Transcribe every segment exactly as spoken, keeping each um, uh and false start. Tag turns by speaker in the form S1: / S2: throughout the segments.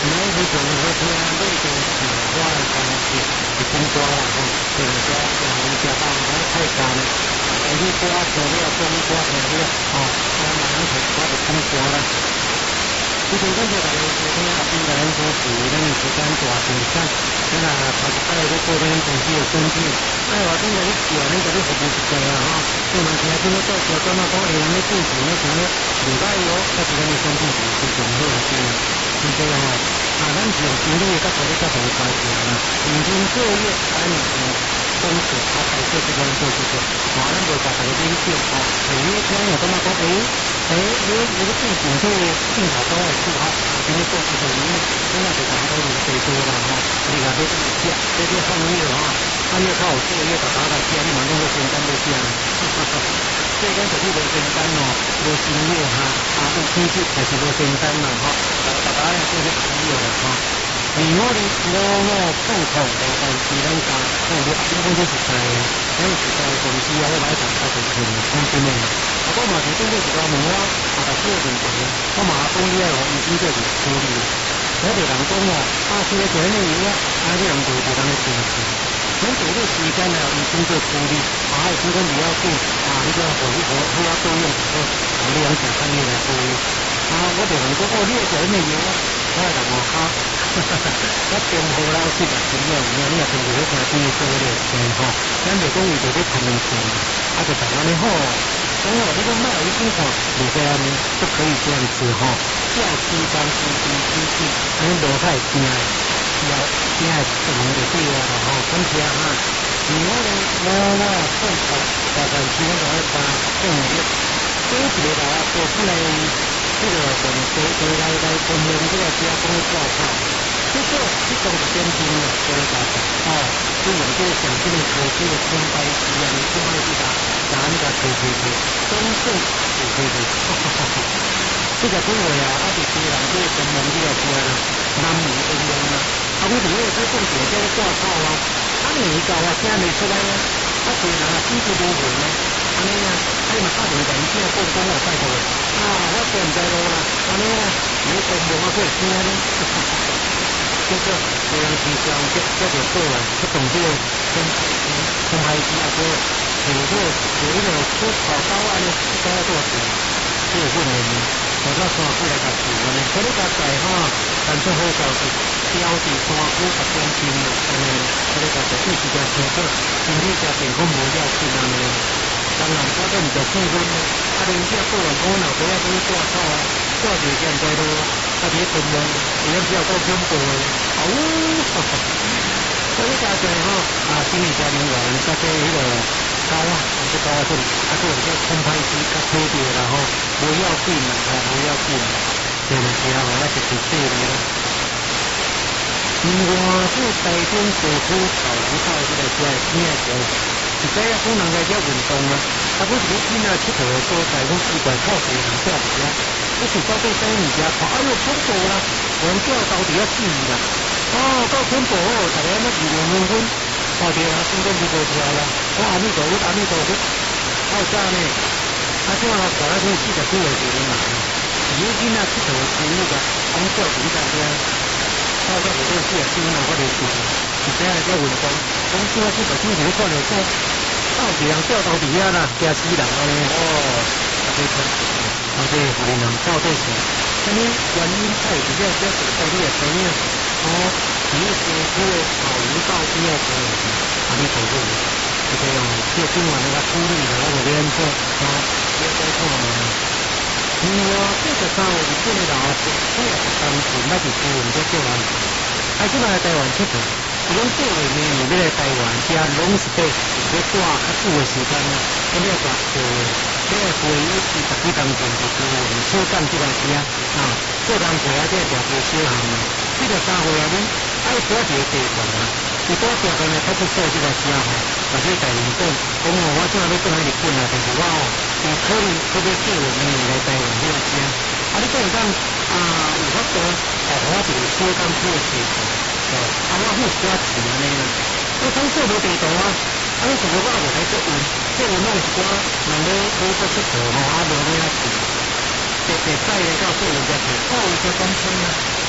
S1: 那非常好听，那个是我的关系是真多啦吼，就是说我们家当我太干，哎，你多做了，多多做了，哦，我慢慢做，我就真多啦。以前感觉大家说听啊，听大家说是咱时间大时间，咱啊头一摆咧过咱公司的选举，哎，我真个你做，恁个你服务一下啊吼，你嘛听听到做做怎么讲，哎，咱咧进行咧啥咧，礼拜五开始咱咧选举是非常好个事，是这样吼。啊，咱是用经理甲助理甲同关系啦，平均个月咱是公司啊，开设这个做这个，啊，咱就把这个领导吼，每月听有感觉讲，诶。诶，你你个背景都正好都会适合，今天做这个因为现在就讲都是最多啦吼，你看这这么写，这这放月哈，放月靠有这个月把它来写，你马上就简单就写了，哈哈哈。这跟手机无简单哦，无新月哈，啊，有天气还是无简单啦吼，大家也做些朋友啦吼。而我哋我我共同嘅但是咱家，我我基本都是在，咱是在公司啊，我买房啊，就是空间嘅。啊，我嘛是针对一个问我，啊，大小问题，我嘛讲以后我已经做是处理。我哋人讲哦，啊，出来做呢嘢啊，啊，你人做就当你坚持。咱做这时间呢，已经做处理，啊，已经讲比较紧，啊，你个回去回去要多用几个，啊，你养小三年来多。啊，我哋人讲哦，你做呢嘢啊，我系人我哈。哈哈哈！我中午老师嘛，咁样样，你又平时咧听边个做咧先吼？咱就讲伊就咧谈钱，啊就同安尼好。咁我呢个卖有情况，如果安尼都可以这样子吼，叫西方西西西西，安尼无太惊，要惊什么就对啊吼，感谢哈。而我咧，我我送货，大概时间就喺八正月，这一个大家做出来。这个我们回回来来分论这个加工报告，这个这种先听了这个大家哦，就有这个想这个科这个空白期啊，你空白期打打那个推推推，中正推推推，哈哈哈哈！这个不会啊，啊就是人这个分论这个是啊，南无分论啊，啊我哋咧在讲这个报告啊，啊你搞啊听未出来啊，啊对人啊几乎都会呢，安尼啊，啊你嘛打电话你听讲讲我拜托了。啊，我做唔知路啦，安尼啊，你做无我做听呢，这个这样是这样，这这就做了，这种这个空空海机啊，这有这有一个出考高啊呢，都要做事，这个问题，我到山区来甲做呢，所以甲在哈，但是好消息，标伫山区甲中心了，安尼，所以甲在一时间听说，身体加健康无要紧安尼。当然，我都唔着气氛咧。啊，人家做人讲老爸要去挂靠啊，挂住见在咯。啊，别困难，别人比较够恐怖诶。哦，所以加在吼啊，心理家庭员加这迄个高啊，这高啊这里，啊这里叫空拍机较特别啦吼，不要紧啦，啊不要紧啦，这个是啊，我就是对的啦。另外，这台中社区草原道这个是听过。是这样，讲人家叫运动啊，啊，不是你囡仔佚佗的所在，讲奇怪靠谁人叫人家，你是到底啥物件？看，哎呦，恐怖啦！人叫到底要死啦！哦，够恐怖哦，大家那二两分分，哦对啊，新闻就报出来啦。我阿弥陀佛，阿弥陀佛，好啥呢？啊，这样搞来讲四十几个人嘛，你囡仔佚佗的生物个，讲叫人家这样，到到我这四十几个我就做，是这样叫运动。讲这个四十几个看来讲。到底人叫到底啊啦，惊死人安尼哦，啊这个，啊这个互人到底是什么原因才会这样这样到你的生命？哦，你社区的草原道边啊，这样子，啊你做做，这个用这今晚那个处理的那个连做啊，别再看了。另外，这个三月日本的老师，这也是当时那是做人家做完，还是来台湾佚佗。伊讲过年呢，要来台湾，遮拢是对，要带较久的时间啦。咁要带过，这个会议是十几当前就做，初干这个时啊，啊，做当过啊，这个大部小项嘛。这个三会啊，你爱多一个地方啊，你多地方呢，他不做这个时啊，或者大人讲，讲哦，我怎要转来日本啊？但是我哦，有可能特别过年呢来台湾这个时啊，啊，你讲讲啊，有法度，哦，我就初干初的时候。啊，我好少钱安尼啦，我讲做无地图啊，啊，你什么我无来做运，做运拢是我人咧好做佚佗吼，啊无咧啊去，特特使咧到做人家去，哦，这讲清啊，哦，这讲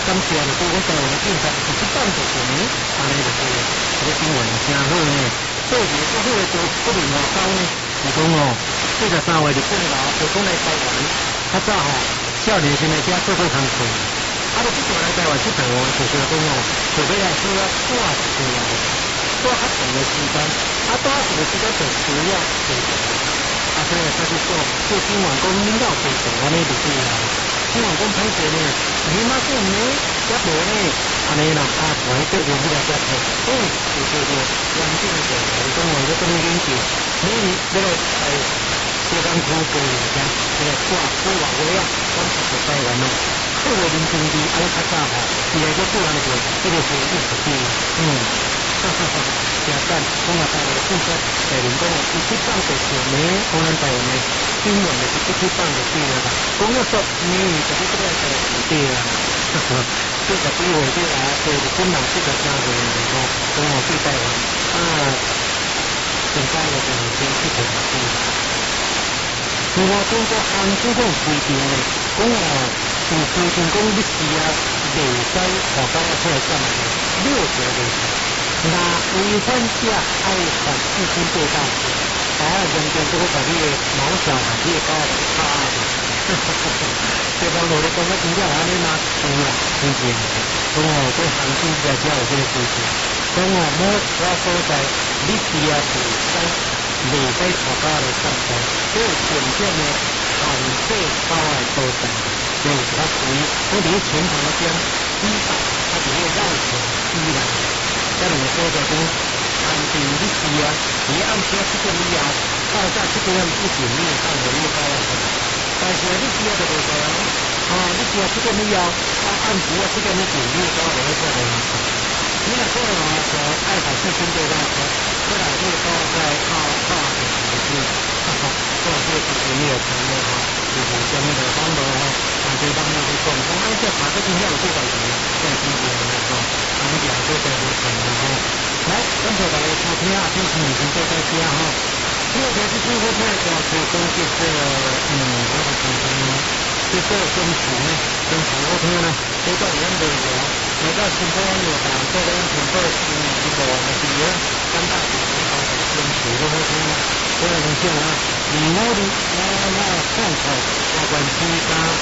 S1: 感谢的对我台湾的警察是不断的证明，安尼就是这个新闻真好呢。做嘢做好嘅做不灵活高呢，是讲哦，四十三岁就过老，就讲来台湾，较早吼少年时呢只做做工课，啊，就即阵来台湾出台湾，就是讲哦，就要来需要多一个人，多较长嘅时间，啊，多一个时间就需要做。啊，所以他就说，做新闻讲领导做做安尼就对啦。新闻讲歹势呢，起码讲呢，也无呢，安尼啦，啊，我对用这个接触，嗯，就叫做环境的，就是讲我这边研究，你这个诶，小港区个家，这个挂挂话话啊，讲是在台湾咯，这个人经济安尼较早吼，第二个自然个，这个是历史的，嗯。哈哈哈！真赞，讲啊台湾的政策，大人讲哦，伊去放着做呢，讲咱台湾的新闻就是不去放就对了啦。讲了说，你就是这个台湾对啦。哈哈，这个机会对啊，就是本来这个三个人吼，讲我对台湾啊，现在我就是先去台湾对啦。另外，中国航空公司规定呢，讲哦，有规定讲你是啊，袂使大家出来干嘛呢？六折袂使。那违反者爱罚四千八百元，啊，人家这个把你的毛小孩你也搞来差的，哈哈哈哈！对方我的讲个真正安尼嘛，有啦，真正，讲哦，这航空在遮有这个规定，讲哦，某我所在，你是啊袂使袂使大家来上班，所以全店呢限制包外所在，就它属于我伫前头那边依法，它只会绕城依然。这两个说的讲，安定你是啊，你按车七点以后，到站七点以前你会上回你高啊。但是你是啊就袂使啊，啊你是啊七点以后，啊按时啊七点以前你会高回来做回来。你若说的话说爱跑四千多万车，过来你高在靠靠的时候，哈哈，这是其实你有承诺哈，就是跟那个帮的哈，啊对帮那个讲，讲按这爬个定要有多少钱，这是真的哈。我们讲说的是什么哈？来，跟着大家收听啊，听听已经在在听哈。第二个是生活态度，可以跟这个嗯，我的朋友呢，这个跟厨呢，跟厨我听呢，这个人的聊，每个情况有讲，这个人全部是一个我们比如三大组合跟厨我听呢，这个东西啊，你我的我我看口，我关心他。